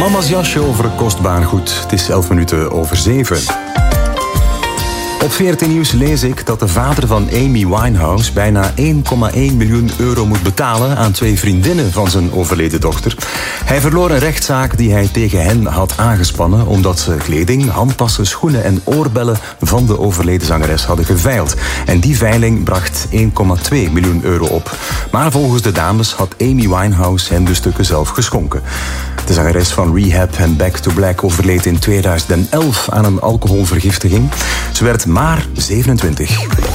Mama's jasje over kostbaar goed. Het is 11 minuten over 7. Op VRT Nieuws lees ik dat de vader van Amy Winehouse bijna 1,1 miljoen euro moet betalen aan 2 vriendinnen van zijn overleden dochter. Hij verloor een rechtszaak die hij tegen hen had aangespannen omdat ze kleding, handtassen, schoenen en oorbellen van de overleden zangeres hadden geveild. En die veiling bracht 1,2 miljoen euro op. Maar volgens de dames had Amy Winehouse hen de stukken zelf geschonken. De zangeres van Rehab en Back to Black overleed in 2011 aan een alcoholvergiftiging. Ze werd maar 27.